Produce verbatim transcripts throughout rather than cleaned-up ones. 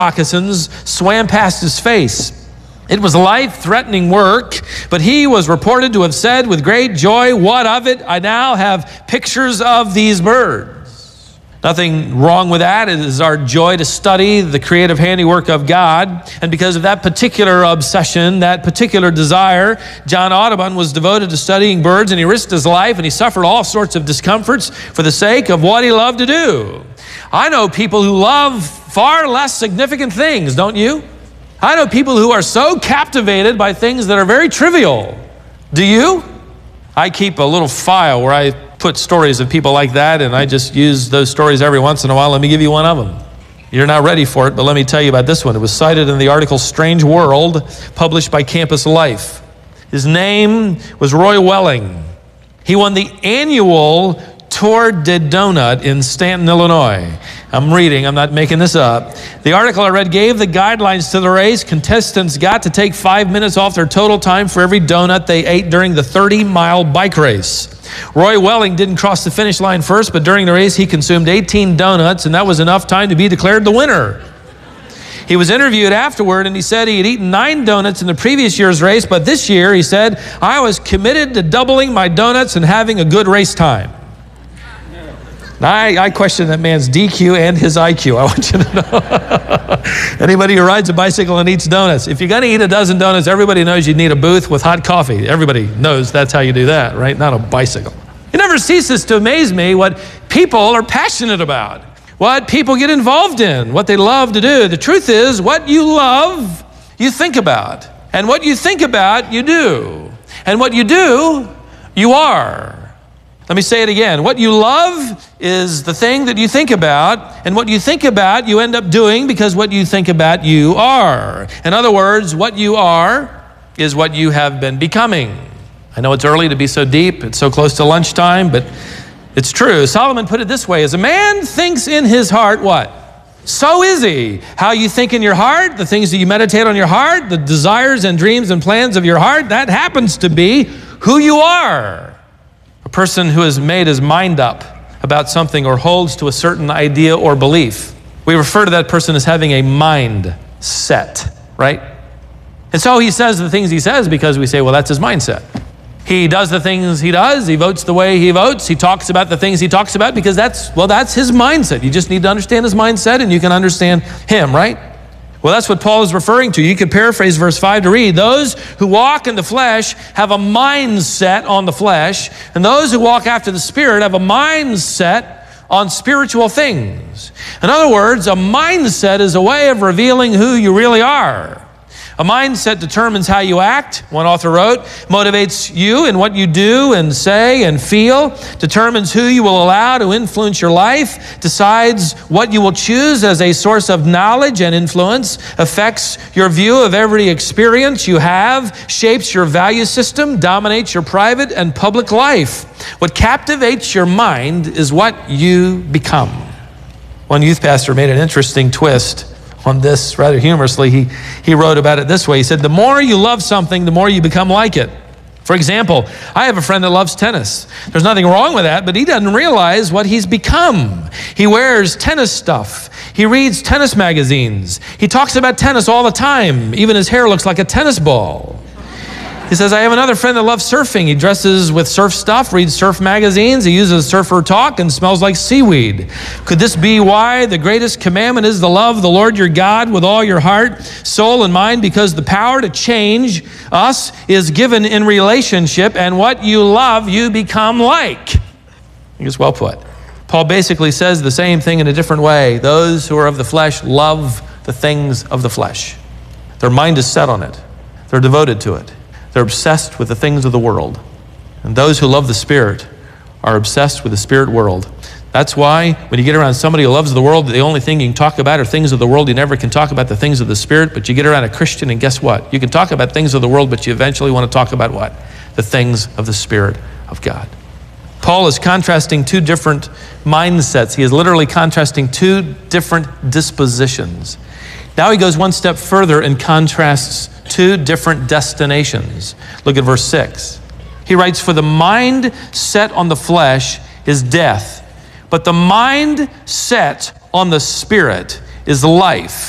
moccasins swam past his face. It was life-threatening work, but he was reported to have said with great joy, "What of it? I now have pictures of these birds." Nothing wrong with that. It is our joy to study the creative handiwork of God. And because of that particular obsession, that particular desire, John Audubon was devoted to studying birds, and he risked his life, and he suffered all sorts of discomforts for the sake of what he loved to do. I know people who love far less significant things, don't you? I know people who are so captivated by things that are very trivial. Do you? I keep a little file where I put stories of people like that, and I just use those stories every once in a while. Let me give you one of them. You're not ready for it, but let me tell you about this one. It was cited in the article Strange World, published by Campus Life. His name was Roy Welling. He won the annual Tour de Donut in Stanton, Illinois. I'm reading, I'm not making this up. The article I read gave the guidelines to the race. Contestants got to take five minutes off their total time for every donut they ate during the thirty-mile bike race. Roy Welling didn't cross the finish line first, but during the race he consumed eighteen donuts, and that was enough time to be declared the winner. He was interviewed afterward, and he said he had eaten nine donuts in the previous year's race, but this year, he said, "I was committed to doubling my donuts and having a good race time." I, I question that man's D Q and his I Q, I want you to know. Anybody who rides a bicycle and eats donuts, if you're going to eat a dozen donuts, everybody knows you need a booth with hot coffee. Everybody knows that's how you do that, right? Not a bicycle. It never ceases to amaze me what people are passionate about, what people get involved in, what they love to do. The truth is, what you love, you think about. And what you think about, you do. And what you do, you are. Let me say it again. What you love is the thing that you think about, and what you think about, you end up doing, because what you think about, you are. In other words, what you are is what you have been becoming. I know it's early to be so deep, it's so close to lunchtime, but it's true. Solomon put it this way: as a man thinks in his heart, what? So is he. How you think in your heart, the things that you meditate on your heart, the desires and dreams and plans of your heart, that happens to be who you are. A person who has made his mind up about something or holds to a certain idea or belief, we refer to that person as having a mind set, right? And so he says the things he says because we say, well, that's his mindset. He does the things he does. He votes the way he votes. He talks about the things he talks about because that's, well, that's his mindset. You just need to understand his mindset and you can understand him, right? Well, that's what Paul is referring to. You could paraphrase verse five to read, those who walk in the flesh have a mindset on the flesh, and those who walk after the Spirit have a mindset on spiritual things. In other words, a mindset is a way of revealing who you really are. A mindset determines how you act, one author wrote, motivates you in what you do and say and feel, determines who you will allow to influence your life, decides what you will choose as a source of knowledge and influence, affects your view of every experience you have, shapes your value system, dominates your private and public life. What captivates your mind is what you become. One youth pastor made an interesting twist on this rather humorously. He, he wrote about it this way. He said, the more you love something, the more you become like it. For example, I have a friend that loves tennis. There's nothing wrong with that, but he doesn't realize what he's become. He wears tennis stuff. He reads tennis magazines. He talks about tennis all the time. Even his hair looks like a tennis ball. He says, I have another friend that loves surfing. He dresses with surf stuff, reads surf magazines, he uses surfer talk, and smells like seaweed. Could this be why the greatest commandment is to love the Lord your God with all your heart, soul, and mind? Because the power to change us is given in relationship, and what you love, you become like. I think it's well put. Paul basically says the same thing in a different way. Those who are of the flesh love the things of the flesh. Their mind is set on it. They're devoted to it. They're obsessed with the things of the world. And those who love the Spirit are obsessed with the Spirit world. That's why when you get around somebody who loves the world, the only thing you can talk about are things of the world. You never can talk about the things of the Spirit, but you get around a Christian and guess what? You can talk about things of the world, but you eventually want to talk about what? The things of the Spirit of God. Paul is contrasting two different mindsets. He is literally contrasting two different dispositions. Now he goes one step further and contrasts two different destinations. Look at verse six. He writes, for the mind set on the flesh is death, but the mind set on the Spirit is life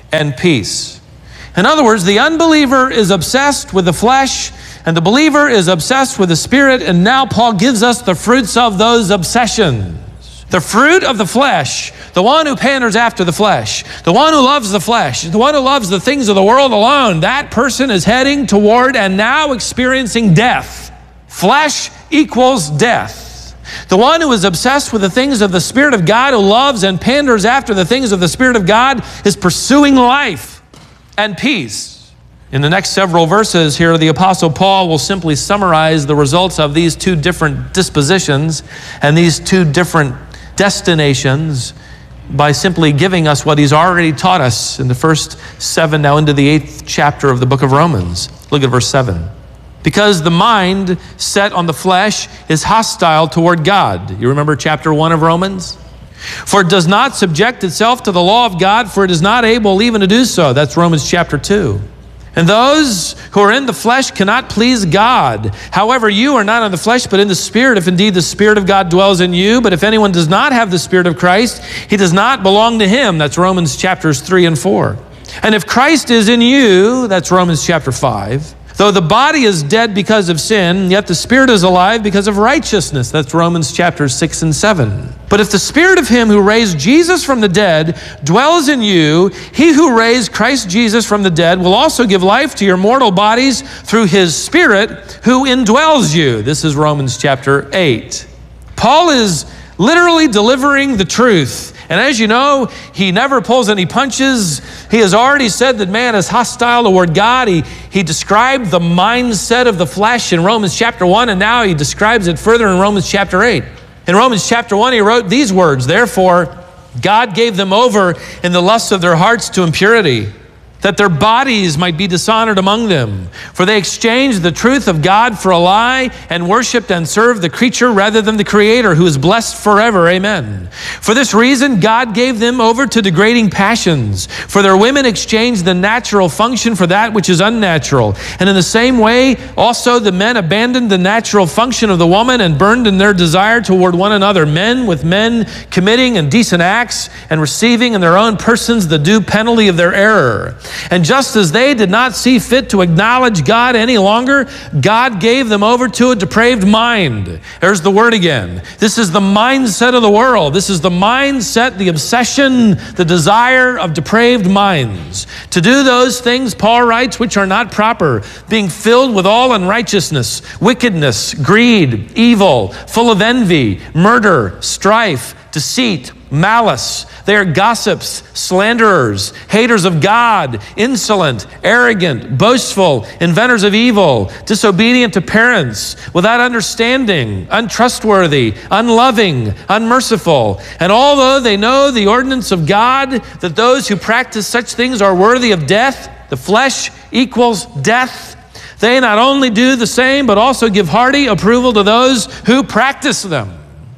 and peace. In other words, the unbeliever is obsessed with the flesh, and the believer is obsessed with the Spirit, and now Paul gives us the fruits of those obsessions. The fruit of the flesh, the one who panders after the flesh, the one who loves the flesh, the one who loves the things of the world alone, that person is heading toward and now experiencing death. Flesh equals death. The one who is obsessed with the things of the Spirit of God, who loves and panders after the things of the Spirit of God, is pursuing life and peace. In the next several verses here, the Apostle Paul will simply summarize the results of these two different dispositions and these two different destinations by simply giving us what he's already taught us in the first seven, now into the eighth chapter of the book of Romans. Look at verse seven. Because the mind set on the flesh is hostile toward God. You remember chapter one of Romans? For it does not subject itself to the law of God, for it is not able even to do so. That's Romans chapter two. And those who are in the flesh cannot please God. However, you are not in the flesh, but in the Spirit, if indeed the Spirit of God dwells in you. But if anyone does not have the Spirit of Christ, he does not belong to him. That's Romans chapters three and four. And if Christ is in you, that's Romans chapter five. Though the body is dead because of sin, yet the Spirit is alive because of righteousness. That's Romans chapters six and seven. But if the Spirit of him who raised Jesus from the dead dwells in you, he who raised Christ Jesus from the dead will also give life to your mortal bodies through his Spirit who indwells you. This is Romans chapter eight. Paul is literally delivering the truth. And as you know, he never pulls any punches. He has already said that man is hostile toward God. He, he described the mindset of the flesh in Romans chapter one, and now he describes it further in Romans chapter eight. In Romans chapter one, he wrote these words, therefore, God gave them over in the lusts of their hearts to impurity, that their bodies might be dishonored among them. For they exchanged the truth of God for a lie and worshiped and served the creature rather than the Creator, who is blessed forever. Amen. For this reason, God gave them over to degrading passions. For their women exchanged the natural function for that which is unnatural. And in the same way, also the men abandoned the natural function of the woman and burned in their desire toward one another, men with men committing indecent acts and receiving in their own persons the due penalty of their error. And just as they did not see fit to acknowledge God any longer, God gave them over to a depraved mind. There's the word again. This is the mindset of the world. This is the mindset, the obsession, the desire of depraved minds. To do those things, Paul writes, which are not proper, being filled with all unrighteousness, wickedness, greed, evil, full of envy, murder, strife, deceit, malice. They are gossips, slanderers, haters of God, insolent, arrogant, boastful, inventors of evil, disobedient to parents, without understanding, untrustworthy, unloving, unmerciful. And although they know the ordinance of God, that those who practice such things are worthy of death, the flesh equals death, they not only do the same, but also give hearty approval to those who practice them.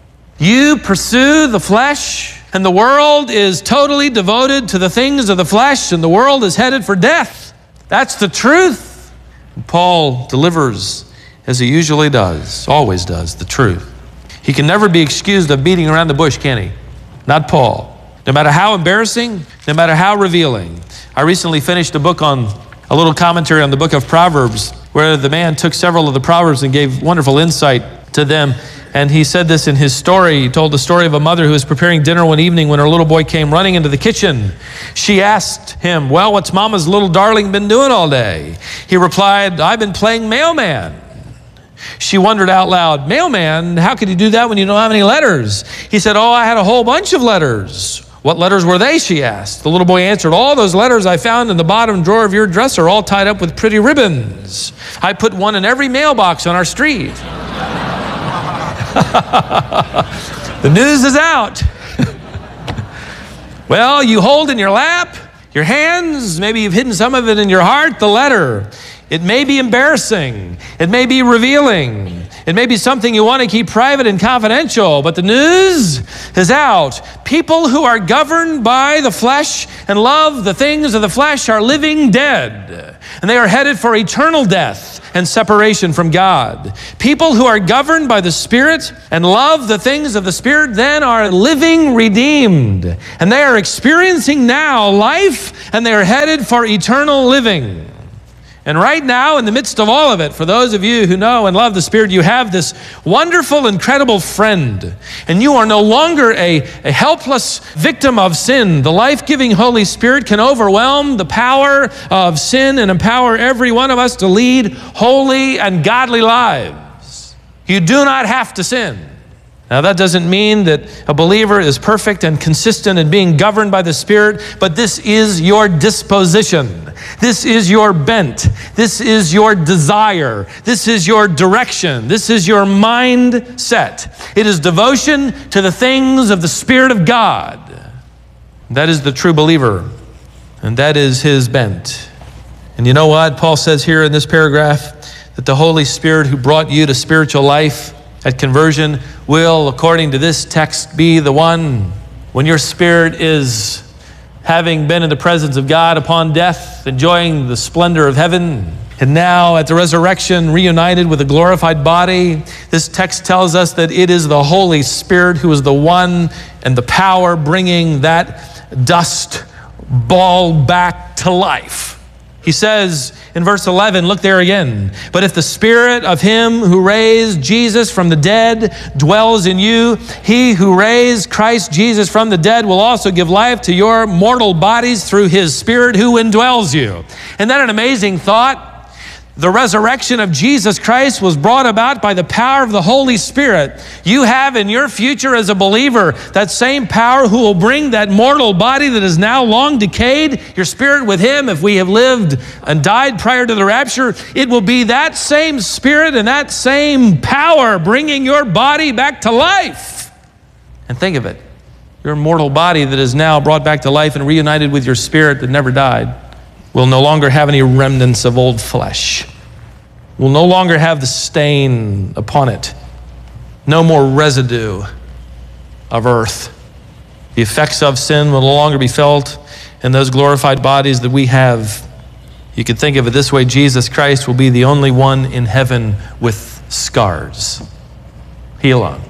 You pursue the flesh, and the world is totally devoted to the things of the flesh, and the world is headed for death. That's the truth. Paul delivers, as he usually does, always does, the truth. He can never be excused of beating around the bush, can he? Not Paul. No matter how embarrassing, no matter how revealing. I recently finished a book on, a little commentary on the book of Proverbs, where the man took several of the Proverbs and gave wonderful insight to them. And he said this in his story. He told the story of a mother who was preparing dinner one evening when her little boy came running into the kitchen. She asked him, well, what's mama's little darling been doing all day? He replied, I've been playing mailman. She wondered out loud, mailman, how could you do that when you don't have any letters? He said, oh, I had a whole bunch of letters. What letters were they, she asked. The little boy answered, all those letters I found in the bottom drawer of your dresser, all tied up with pretty ribbons. I put one in every mailbox on our street. The news is out. Well, you hold in your lap, your hands, maybe you've hidden some of it in your heart, the letter. It may be embarrassing. It may be revealing. It may be something you want to keep private and confidential, but the news is out. People who are governed by the flesh and love the things of the flesh are living dead, and they are headed for eternal death and separation from God. People who are governed by the Spirit and love the things of the Spirit then are living redeemed, and they are experiencing now life, and they are headed for eternal living. And right now, in the midst of all of it, for those of you who know and love the Spirit, you have this wonderful, incredible friend. And you are no longer a, a helpless victim of sin. The life-giving Holy Spirit can overwhelm the power of sin and empower every one of us to lead holy and godly lives. You do not have to sin. Now, that doesn't mean that a believer is perfect and consistent in being governed by the Spirit, but this is your disposition. This is your bent. This is your desire. This is your direction. This is your mindset. It is devotion to the things of the Spirit of God. That is the true believer, and that is his bent. And you know what? Paul says here in this paragraph that the Holy Spirit who brought you to spiritual life at conversion will, according to this text, be the one when your spirit is having been in the presence of God upon death, enjoying the splendor of heaven, and now at the resurrection, reunited with a glorified body. This text tells us that it is the Holy Spirit who is the one and the power bringing that dust ball back to life. He says in verse eleven, look there again. But if the Spirit of him who raised Jesus from the dead dwells in you, he who raised Christ Jesus from the dead will also give life to your mortal bodies through his Spirit who indwells you. Isn't that an amazing thought? The resurrection of Jesus Christ was brought about by the power of the Holy Spirit. You have in your future as a believer that same power who will bring that mortal body that is now long decayed, your spirit with him, if we have lived and died prior to the rapture, it will be that same Spirit and that same power bringing your body back to life. And think of it, your mortal body that is now brought back to life and reunited with your spirit that never died will no longer have any remnants of old flesh. Will no longer have the stain upon it. No more residue of earth. The effects of sin will no longer be felt in those glorified bodies that we have. You could think of it this way: Jesus Christ will be the only one in heaven with scars. He alone.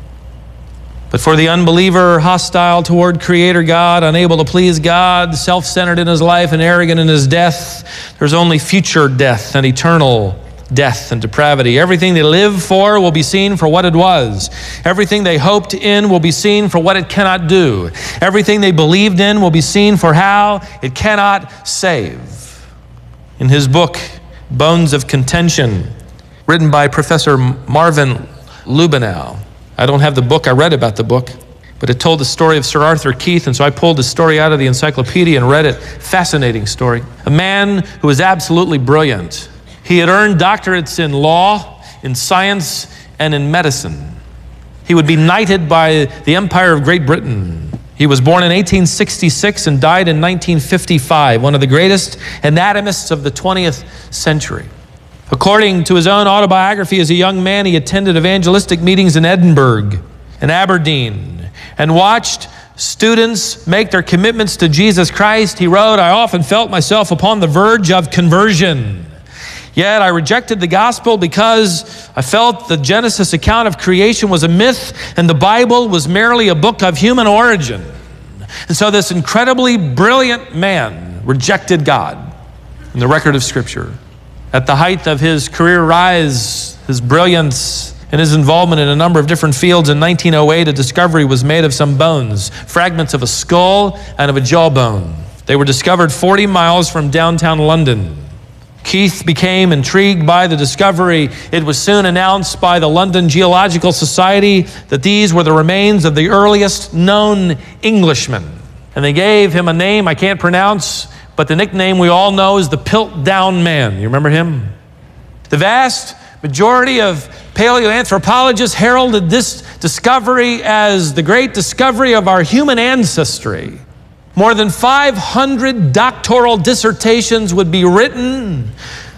But for the unbeliever, hostile toward Creator God, unable to please God, self-centered in his life and arrogant in his death, there's only future death and eternal death and depravity. Everything they live for will be seen for what it was. Everything they hoped in will be seen for what it cannot do. Everything they believed in will be seen for how it cannot save. In his book, Bones of Contention, written by Professor Marvin Lubenow, I don't have the book. I read about the book, but it told the story of Sir Arthur Keith, and so I pulled the story out of the encyclopedia and read it. Fascinating story. A man who was absolutely brilliant. He had earned doctorates in law, in science, and in medicine. He would be knighted by the Empire of Great Britain. He was born in eighteen sixty-six and died in nineteen fifty-five, one of the greatest anatomists of the twentieth century. According to his own autobiography, as a young man, he attended evangelistic meetings in Edinburgh and Aberdeen and watched students make their commitments to Jesus Christ. He wrote, "I often felt myself upon the verge of conversion. Yet I rejected the gospel because I felt the Genesis account of creation was a myth and the Bible was merely a book of human origin." And so this incredibly brilliant man rejected God and the record of Scripture. At the height of his career rise, his brilliance, and his involvement in a number of different fields, in nineteen oh eight, a discovery was made of some bones, fragments of a skull and of a jawbone. They were discovered forty miles from downtown London. Keith became intrigued by the discovery. It was soon announced by the London Geological Society that these were the remains of the earliest known Englishmen. And they gave him a name I can't pronounce, but the nickname we all know is the Piltdown Man. You remember him? The vast majority of paleoanthropologists heralded this discovery as the great discovery of our human ancestry. More than five hundred doctoral dissertations would be written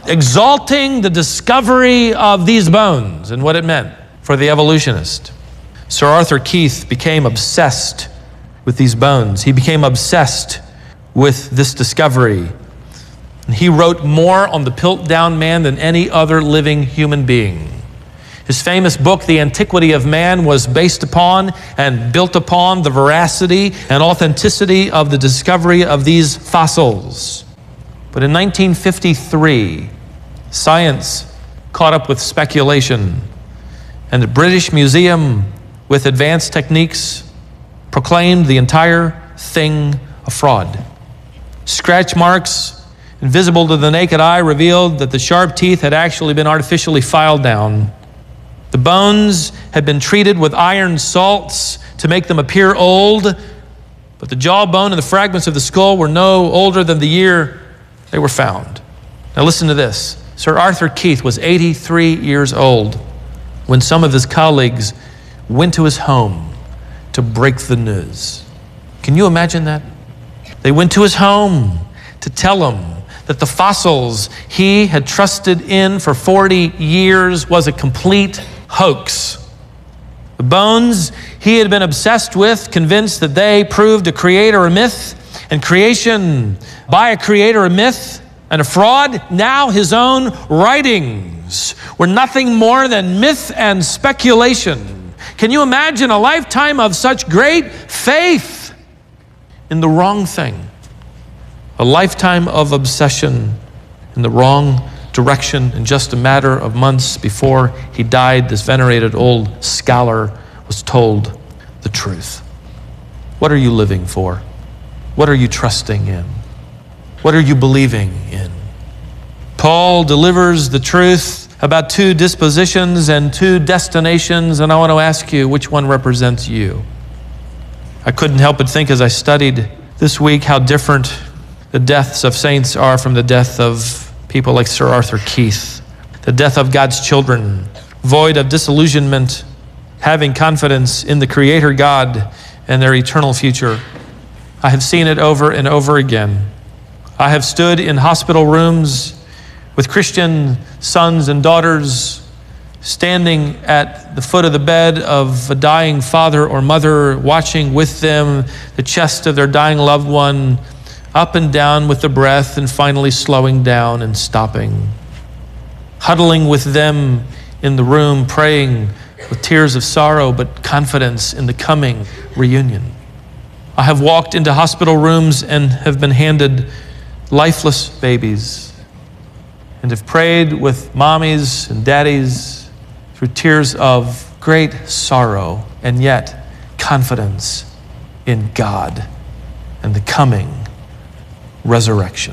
exalting the discovery of these bones and what it meant for the evolutionist. Sir Arthur Keith became obsessed with these bones. He became obsessed with this discovery. And he wrote more on the Piltdown Man than any other living human being. His famous book, The Antiquity of Man, was based upon and built upon the veracity and authenticity of the discovery of these fossils. But in nineteen fifty-three, science caught up with speculation, and the British Museum, with advanced techniques, proclaimed the entire thing a fraud. Scratch marks, invisible to the naked eye, revealed that the sharp teeth had actually been artificially filed down. The bones had been treated with iron salts to make them appear old, but the jawbone and the fragments of the skull were no older than the year they were found. Now listen to this. Sir Arthur Keith was eighty-three years old when some of his colleagues went to his home to break the news. Can you imagine that? They went to his home to tell him that the fossils he had trusted in for forty years was a complete hoax. The bones he had been obsessed with, convinced that they proved a creator a myth, and creation by a creator a myth and a fraud. Now his own writings were nothing more than myth and speculation. Can you imagine a lifetime of such great faith in the wrong thing? A lifetime of obsession in the wrong direction. In just a matter of months before he died, this venerated old scholar was told the truth. What are you living for? What are you trusting in? What are you believing in? Paul delivers the truth about two dispositions and two destinations, and I want to ask you, which one represents you? I couldn't help but think as I studied this week how different the deaths of saints are from the death of people like Sir Arthur Keith. The death of God's children, void of disillusionment, having confidence in the Creator God and their eternal future. I have seen it over and over again. I have stood in hospital rooms with Christian sons and daughters standing at the foot of the bed of a dying father or mother, watching with them the chest of their dying loved one up and down with the breath, and finally slowing down and stopping. Huddling with them in the room, praying with tears of sorrow, but confidence in the coming reunion. I have walked into hospital rooms and have been handed lifeless babies, and have prayed with mommies and daddies through tears of great sorrow, and yet confidence in God and the coming resurrection.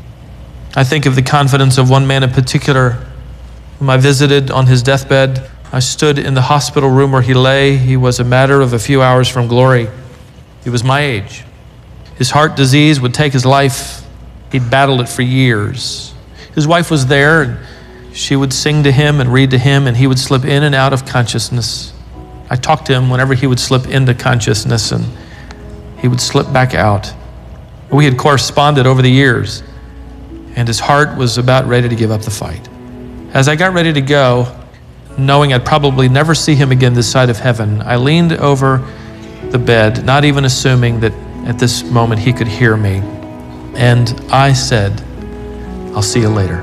I think of the confidence of one man in particular whom I visited on his deathbed. I stood in the hospital room where he lay. He was a matter of a few hours from glory. He was my age. His heart disease would take his life. He'd battled it for years. His wife was there, and she would sing to him and read to him, and he would slip in and out of consciousness. I talked to him whenever he would slip into consciousness, and he would slip back out. We had corresponded over the years, and his heart was about ready to give up the fight. As I got ready to go, knowing I'd probably never see him again this side of heaven, I leaned over the bed, not even assuming that at this moment he could hear me. And I said, "I'll see you later."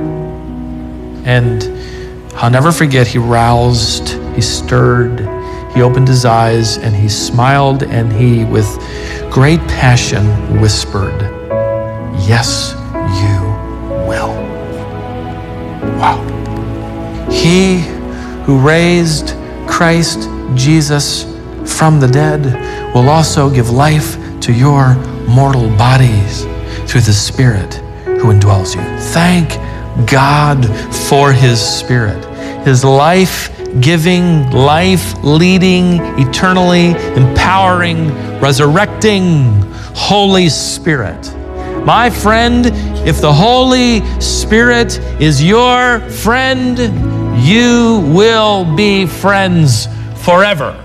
And I'll never forget, he roused, he stirred, he opened his eyes, and he smiled, and he, with great passion, whispered, "Yes, you will." Wow. He who raised Christ Jesus from the dead will also give life to your mortal bodies through the Spirit who indwells you. Thank God for His Spirit, His life-giving, life-leading, eternally empowering, resurrecting Holy Spirit. My friend, if the Holy Spirit is your friend, you will be friends forever.